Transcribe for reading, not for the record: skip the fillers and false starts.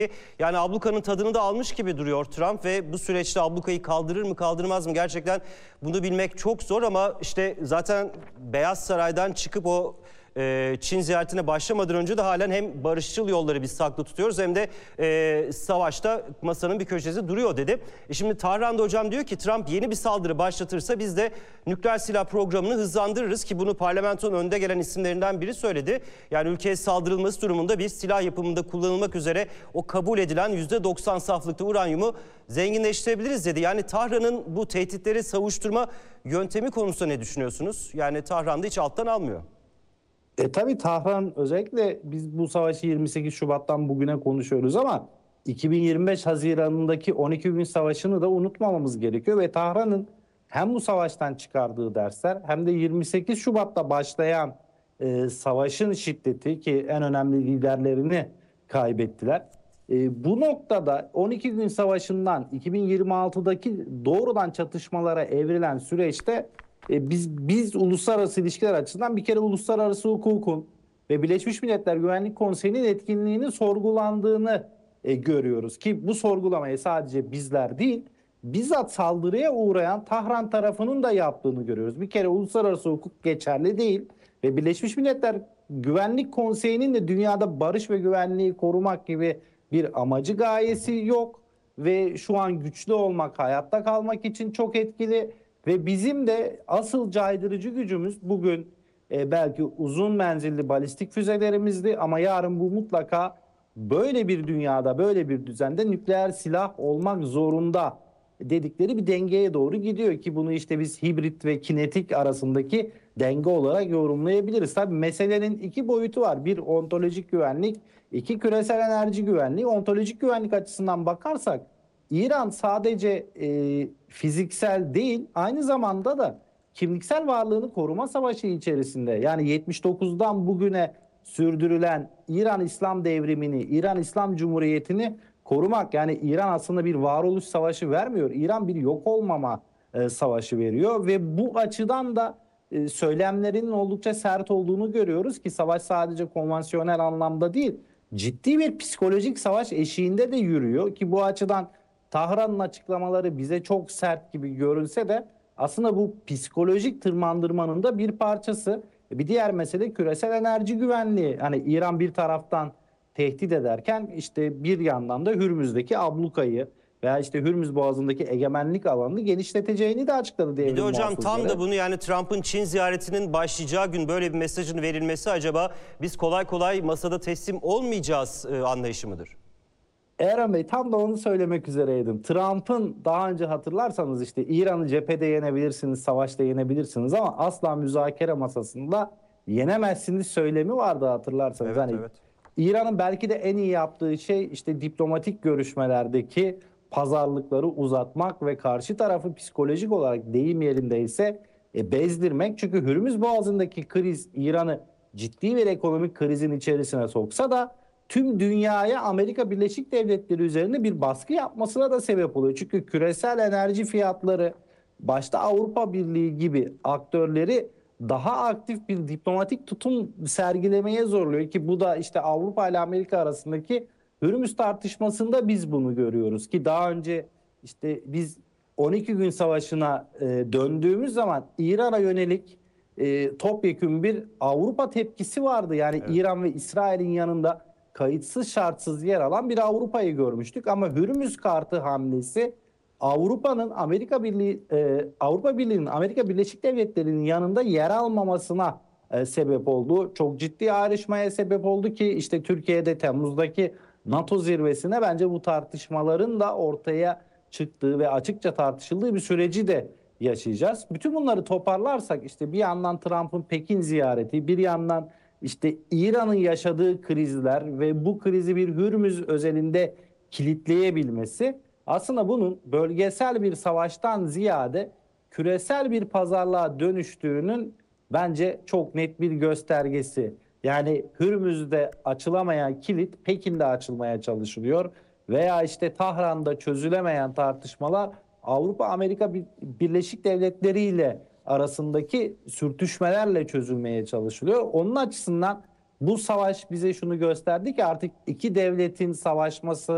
Yani ablukanın tadını da almış gibi duruyor Trump ve bu süreçte ablukayı kaldırır mı kaldırmaz mı gerçekten bunu bilmek çok zor ama işte zaten Beyaz Saray'dan çıkıp o Çin ziyaretine başlamadan önce de halen hem barışçıl yolları biz saklı tutuyoruz hem de savaşta masanın bir köşesi duruyor dedi. Şimdi Tahran'da hocam diyor ki Trump yeni bir saldırı başlatırsa biz de nükleer silah programını hızlandırırız ki bunu parlamentonun önde gelen isimlerinden biri söyledi. Yani ülkeye saldırılması durumunda bir silah yapımında kullanılmak üzere o kabul edilen %90 saflıkta uranyumu zenginleştirebiliriz dedi. Yani Tahran'ın bu tehditleri savuşturma yöntemi konusunda ne düşünüyorsunuz? Yani Tahran'da hiç alttan almıyor. Tabii Tahran, özellikle biz bu savaşı 28 Şubat'tan bugüne konuşuyoruz ama 2025 Haziran'ındaki 12 gün savaşını da unutmamamız gerekiyor ve Tahran'ın hem bu savaştan çıkardığı dersler hem de 28 Şubat'ta başlayan savaşın şiddeti, ki en önemli liderlerini kaybettiler. Bu noktada 12 gün savaşından 2026'daki doğrudan çatışmalara evrilen süreçte biz uluslararası ilişkiler açısından bir kere uluslararası hukukun ve Birleşmiş Milletler Güvenlik Konseyi'nin etkinliğinin sorgulandığını görüyoruz ki bu sorgulamayı sadece bizler değil, bizzat saldırıya uğrayan Tahran tarafının da yaptığını görüyoruz. Bir kere uluslararası hukuk geçerli değil ve Birleşmiş Milletler Güvenlik Konseyi'nin de dünyada barış ve güvenliği korumak gibi bir amacı, gayesi yok ve şu an güçlü olmak, hayatta kalmak için çok etkili. Ve bizim de asıl caydırıcı gücümüz bugün belki uzun menzilli balistik füzelerimizdi ama yarın bu mutlaka böyle bir dünyada, böyle bir düzende nükleer silah olmak zorunda dedikleri bir dengeye doğru gidiyor ki bunu işte biz hibrit ve kinetik arasındaki denge olarak yorumlayabiliriz. Tabii meselenin iki boyutu var. Bir, ontolojik güvenlik, iki, küresel enerji güvenliği. Ontolojik güvenlik açısından bakarsak İran sadece fiziksel değil, aynı zamanda da kimliksel varlığını koruma savaşı içerisinde. Yani 79'dan bugüne sürdürülen İran İslam devrimini, İran İslam Cumhuriyeti'ni korumak. Yani İran aslında bir varoluş savaşı vermiyor. İran bir yok olmama savaşı veriyor ve bu açıdan da söylemlerinin oldukça sert olduğunu görüyoruz ki savaş sadece konvansiyonel anlamda değil, ciddi bir psikolojik savaş eşiğinde de yürüyor ki bu açıdan Tahran'ın açıklamaları bize çok sert gibi görünse de aslında bu psikolojik tırmandırmanın da bir parçası. Bir diğer mesele küresel enerji güvenliği. Hani İran bir taraftan tehdit ederken işte bir yandan da Hürmüz'deki ablukayı veya işte Hürmüz Boğazı'ndaki egemenlik alanını genişleteceğini de açıkladı Bir de devrim hocam tam muhafızları. da bunu, yani Trump'ın Çin ziyaretinin başlayacağı gün böyle bir mesajın verilmesi acaba biz kolay kolay masada teslim olmayacağız anlayışı mıdır? Erhan Bey, tam da onu söylemek üzereydim. Trump'ın daha önce hatırlarsanız işte İran'ı cephede yenebilirsiniz, savaşta yenebilirsiniz ama asla müzakere masasında yenemezsiniz söylemi vardı, hatırlarsanız. Evet, Hani evet. İran'ın belki de en iyi yaptığı şey işte diplomatik görüşmelerdeki pazarlıkları uzatmak ve karşı tarafı psikolojik olarak, deyim yerindeyse, bezdirmek. Çünkü Hürmüz Boğazı'ndaki kriz İran'ı ciddi bir ekonomik krizin içerisine soksa da tüm dünyaya Amerika Birleşik Devletleri üzerine bir baskı yapmasına da sebep oluyor. Çünkü küresel enerji fiyatları başta Avrupa Birliği gibi aktörleri daha aktif bir diplomatik tutum sergilemeye zorluyor ki bu da işte Avrupa ile Amerika arasındaki Hürmüz tartışmasında biz bunu görüyoruz ki daha önce işte biz 12 gün savaşına döndüğümüz zaman İran'a yönelik topyekün bir Avrupa tepkisi vardı. Yani Evet. İran ve İsrail'in yanında kayıtsız şartsız yer alan bir Avrupa'yı görmüştük ama Hürmüz kartı hamlesi Avrupa'nın Avrupa Birliği'nin Amerika Birleşik Devletleri'nin yanında yer almamasına sebep oldu. Çok ciddi ayrışmaya sebep oldu ki işte Türkiye'de Temmuz'daki NATO zirvesine bence bu tartışmaların da ortaya çıktığı ve açıkça tartışıldığı bir süreci de yaşayacağız. Bütün bunları toparlarsak işte bir yandan Trump'ın Pekin ziyareti, bir yandan işte İran'ın yaşadığı krizler ve bu krizi bir Hürmüz özelinde kilitleyebilmesi aslında bunun bölgesel bir savaştan ziyade küresel bir pazarlığa dönüştüğünün bence çok net bir göstergesi. Yani Hürmüz'de açılamayan kilit Pekin'de açılmaya çalışılıyor veya işte Tahran'da çözülemeyen tartışmalar Avrupa Amerika Birleşik Devletleri ile arasındaki sürtüşmelerle çözülmeye çalışılıyor. Onun açısından bu savaş bize şunu gösterdi ki artık iki devletin savaşması